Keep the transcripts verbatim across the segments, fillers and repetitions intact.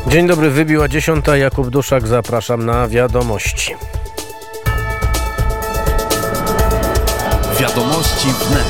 Dzień dobry, wybiła dziesiąta. Jakub Duszak, zapraszam na wiadomości. Wiadomości wnet.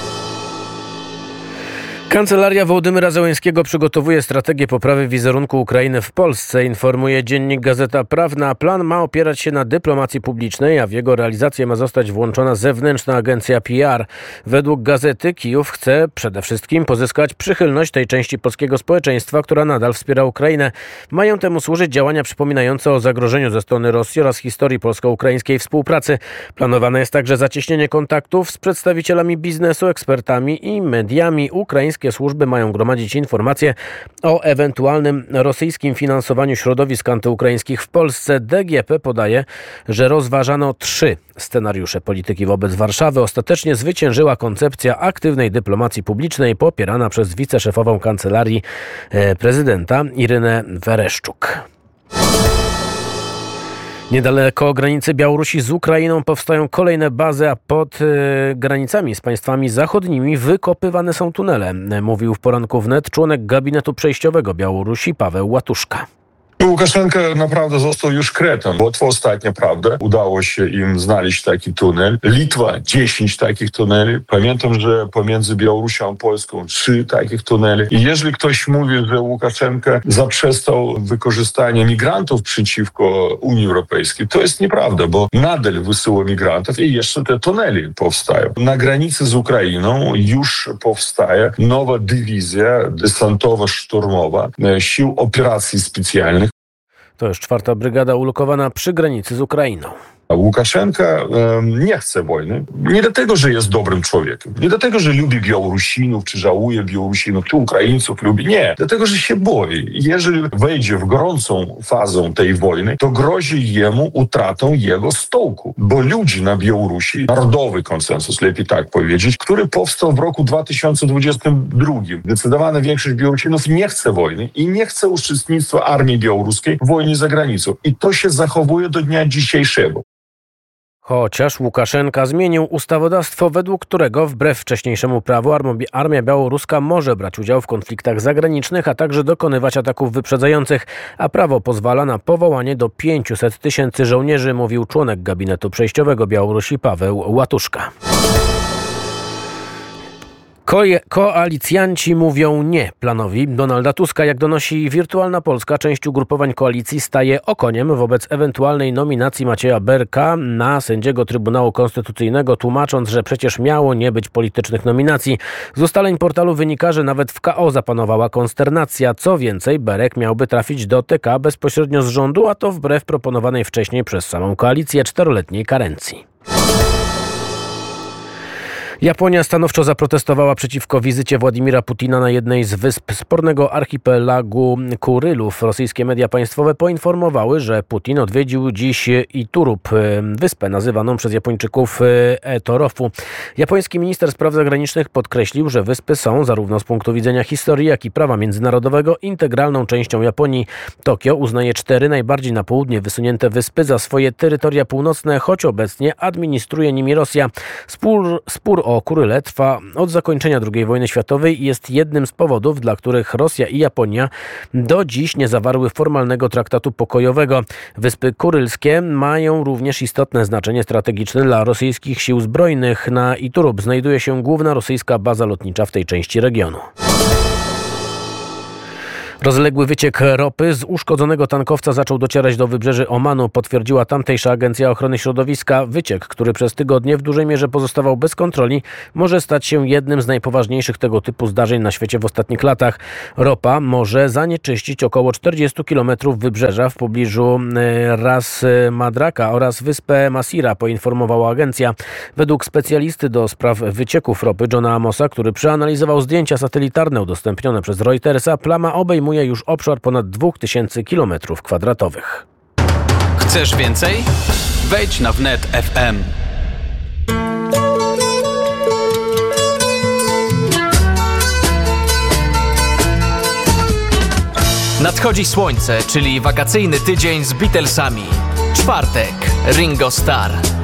Kancelaria Wołodymyra Zełenskiego przygotowuje strategię poprawy wizerunku Ukrainy w Polsce, informuje dziennik Gazeta Prawna. Plan ma opierać się na dyplomacji publicznej, a w jego realizację ma zostać włączona zewnętrzna agencja P R. Według gazety Kijów chce przede wszystkim pozyskać przychylność tej części polskiego społeczeństwa, która nadal wspiera Ukrainę. Mają temu służyć działania przypominające o zagrożeniu ze strony Rosji oraz historii polsko-ukraińskiej współpracy. Planowane jest także zacieśnienie kontaktów z przedstawicielami biznesu, ekspertami i mediami. Ukraińskie służby mają gromadzić informacje o ewentualnym rosyjskim finansowaniu środowisk antyukraińskich w Polsce. D G P podaje, że rozważano trzy scenariusze polityki wobec Warszawy. Ostatecznie zwyciężyła koncepcja aktywnej dyplomacji publicznej popierana przez wiceszefową kancelarii prezydenta Irynę Wereszczuk. Niedaleko granicy Białorusi z Ukrainą powstają kolejne bazy, a pod y, granicami z państwami zachodnimi wykopywane są tunele, mówił w poranku wnet członek gabinetu przejściowego Białorusi Paweł Łatuszka. Łukaszenka naprawdę został już kretem. Łatwo ostatnia prawda. Udało się im znaleźć taki tunel. Litwa dziesięć takich tuneli. Pamiętam, że pomiędzy Białorusią a Polską trzy takich tuneli. I jeżeli ktoś mówi, że Łukaszenka zaprzestał wykorzystania migrantów przeciwko Unii Europejskiej, to jest nieprawda, bo nadal wysyła migrantów i jeszcze te tunele powstają. Na granicy z Ukrainą już powstaje nowa dywizja desantowo-szturmowa Sił Operacji Specjalnych. To już czwarta brygada ulokowana przy granicy z Ukrainą. Łukaszenka e, nie chce wojny. Nie dlatego, że jest dobrym człowiekiem. Nie dlatego, że lubi Białorusinów, czy żałuje Białorusinów, czy Ukraińców lubi. Nie. Dlatego, że się boi. Jeżeli wejdzie w gorącą fazę tej wojny, to grozi jemu utratą jego stołku. Bo ludzi na Białorusi, narodowy konsensus, lepiej tak powiedzieć, który powstał w roku dwa tysiące dwudziestym drugim. Zdecydowana większość Białorusinów nie chce wojny i nie chce uczestnictwa armii białoruskiej w wojnie za granicą. I to się zachowuje do dnia dzisiejszego. Chociaż Łukaszenka zmienił ustawodawstwo, według którego wbrew wcześniejszemu prawu armia białoruska może brać udział w konfliktach zagranicznych, a także dokonywać ataków wyprzedzających, a prawo pozwala na powołanie do pięciuset tysięcy żołnierzy, mówił członek gabinetu przejściowego Białorusi Paweł Łatuszka. Ko- koalicjanci mówią nie planowi Donalda Tuska. Jak donosi Wirtualna Polska, część ugrupowań koalicji staje okoniem wobec ewentualnej nominacji Macieja Berka na sędziego Trybunału Konstytucyjnego, tłumacząc, że przecież miało nie być politycznych nominacji. Z ustaleń portalu wynika, że nawet w K O zapanowała konsternacja. Co więcej, Berek miałby trafić do T K bezpośrednio z rządu, a to wbrew proponowanej wcześniej przez samą koalicję czteroletniej karencji. Japonia stanowczo zaprotestowała przeciwko wizycie Władimira Putina na jednej z wysp spornego archipelagu Kurylów. Rosyjskie media państwowe poinformowały, że Putin odwiedził dziś Iturup, wyspę nazywaną przez Japończyków Etorofu. Japoński minister spraw zagranicznych podkreślił, że wyspy są zarówno z punktu widzenia historii, jak i prawa międzynarodowego integralną częścią Japonii. Tokio uznaje cztery najbardziej na południe wysunięte wyspy za swoje terytoria północne, choć obecnie administruje nimi Rosja. Spór, spór o Kuryle trwa od zakończenia drugiej wojny światowej i jest jednym z powodów, dla których Rosja i Japonia do dziś nie zawarły formalnego traktatu pokojowego. Wyspy Kurylskie mają również istotne znaczenie strategiczne dla rosyjskich sił zbrojnych. Na Iturup znajduje się główna rosyjska baza lotnicza w tej części regionu. Rozległy wyciek ropy z uszkodzonego tankowca zaczął docierać do wybrzeży Omanu, potwierdziła tamtejsza Agencja Ochrony Środowiska. Wyciek, który przez tygodnie w dużej mierze pozostawał bez kontroli, może stać się jednym z najpoważniejszych tego typu zdarzeń na świecie w ostatnich latach. Ropa może zanieczyścić około czterdzieści kilometrów wybrzeża w pobliżu Ras Madraka oraz wyspę Masira, poinformowała agencja. Według specjalisty do spraw wycieków ropy Johna Amosa, który przeanalizował zdjęcia satelitarne udostępnione przez Reutersa, plama obejmuje już obszar ponad dwa tysiące kilometrów kwadratowych. Chcesz więcej? Wejdź na wnet kropka f m. Nadchodzi słońce, czyli wakacyjny tydzień z Beatlesami. Czwartek. Ringo Starr.